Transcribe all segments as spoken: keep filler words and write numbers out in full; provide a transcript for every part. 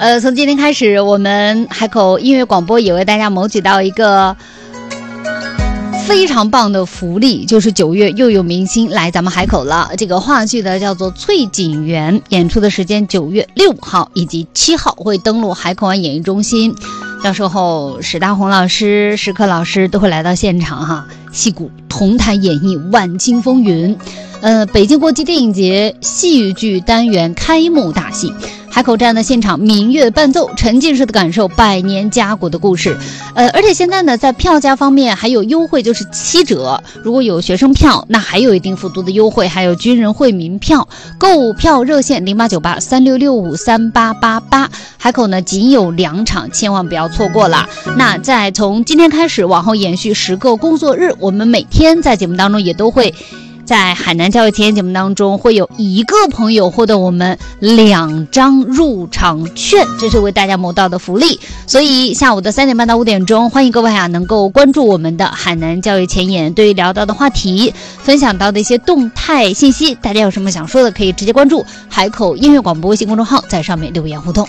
呃，从今天开始，我们海口音乐广播也为大家谋取到一个非常棒的福利，就是九月又有明星来咱们海口了。这个话剧的叫做《翠锦园》，演出的时间九月六号以及七号会登陆海口湾演艺中心。到时候史大红老师、石克老师都会来到现场哈，戏骨同台演绎晚清风云。呃，北京国际电影节戏剧单元开幕大戏。海口站的现场民乐伴奏，沉浸式的感受百年家国的故事。呃，而且现在呢，在票价方面还有优惠，就是七折。如果有学生票，那还有一定幅度的优惠，还有军人会民票。购票热线零八九八三六六五三八八八。海口呢仅有两场，千万不要错过了。那在从今天开始往后延续十个工作日，我们每天在节目当中也都会。在海南教育前沿节目当中，会有一个朋友获得我们两张入场券，这是为大家谋到的福利。所以下午的三点半到五点钟，欢迎各位啊能够关注我们的海南教育前沿，对于聊到的话题、分享到的一些动态信息，大家有什么想说的，可以直接关注海口音乐广播微信公众号，在上面留言互动。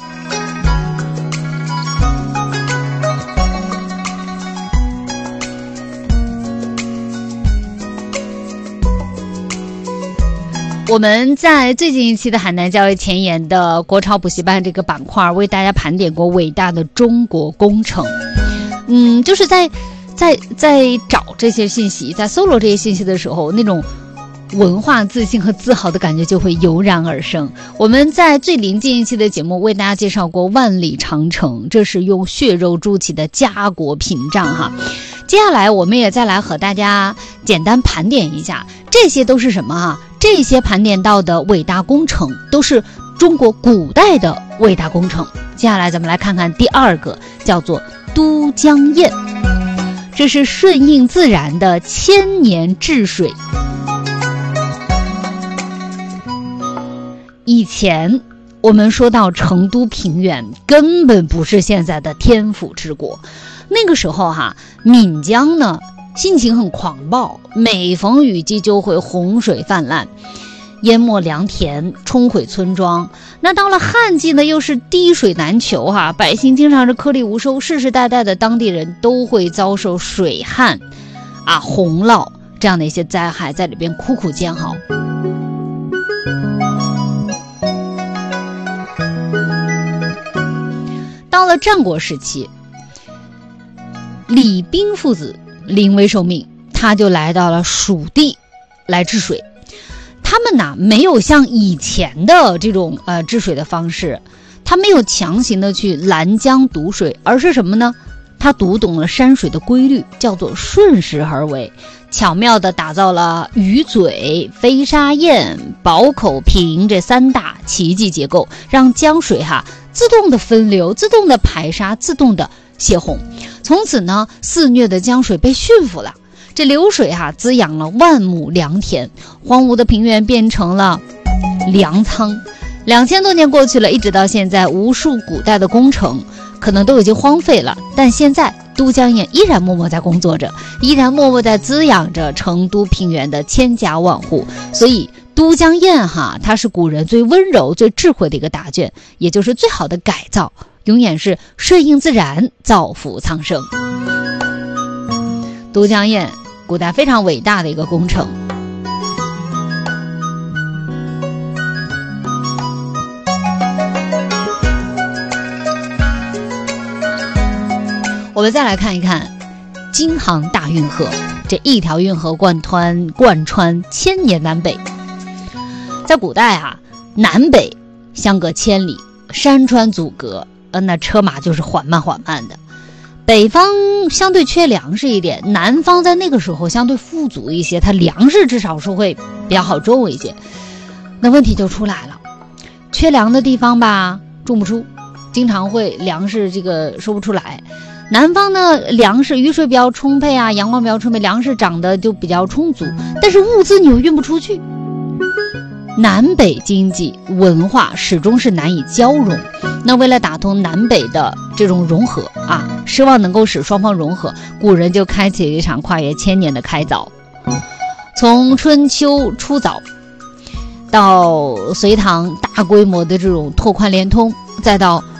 我们在最近一期的海南教育前沿的国潮补习班这个板块为大家盘点过伟大的中国工程。嗯，就是在在在找这些信息，在搜罗这些信息的时候，那种文化自信和自豪的感觉就会油然而生。我们在最临近一期的节目为大家介绍过万里长城，这是用血肉筑起的家国屏障哈。接下来我们也再来和大家简单盘点一下，这些都是什么啊？这些盘点到的伟大工程都是中国古代的伟大工程。接下来咱们来看看第二个，叫做都江堰，这是顺应自然的千年治水。以前我们说到成都平原根本不是现在的天府之国，那个时候哈，岷江呢性情很狂暴，每逢雨季就会洪水泛滥，淹没良田，冲毁村庄。那到了旱季呢，又是滴水难求哈，百姓经常是颗粒无收，世世代代的当地人都会遭受水旱啊、洪涝这样的一些灾害，在里边苦苦煎熬。到了战国时期，李冰父子临危受命，他就来到了蜀地来治水。他们呢没有像以前的这种呃治水的方式，他没有强行的去拦江堵水，而是什么呢？他读懂了山水的规律，叫做顺势而为，巧妙地打造了鱼嘴、飞沙堰、宝口坪这三大奇迹结构，让江水哈自动的分流、自动的排沙、自动的泄洪。从此呢，肆虐的江水被驯服了，这流水哈、啊、滋养了万亩良田，荒芜的平原变成了粮仓。两千多年过去了，一直到现在，无数古代的工程可能都已经荒废了，但现在都江堰依然默默在工作着，依然默默在滋养着成都平原的千家万户。所以都江堰哈，它是古人最温柔、最智慧的一个答卷，也就是最好的改造，永远是顺应自然，造福苍生。都江堰，古代非常伟大的一个工程。我们再来看一看京杭大运河，这一条运河贯穿贯穿千年南北。在古代啊，南北相隔千里，山川阻隔，呃，那车马就是缓慢缓慢的。北方相对缺粮食一点，南方在那个时候相对富足一些，它粮食至少是会比较好种一些。那问题就出来了，缺粮的地方吧，种不出，经常会粮食这个收不出来。南方呢，粮食雨水比较充沛啊，阳光比较充沛，粮食长得就比较充足，但是物资你又运不出去。南北经济文化始终是难以交融，那为了打通南北的这种融合啊，希望能够使双方融合，古人就开启了一场跨越千年的开凿。从春秋初早到隋唐大规模的这种拓宽联通，再到